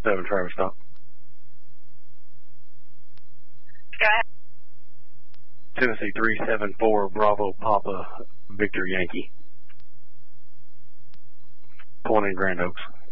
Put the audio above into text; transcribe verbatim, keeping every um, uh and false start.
seven Travis stop. Go ahead. Tennessee three seven four Bravo Papa Victor Yankee. Point in Grand Oaks.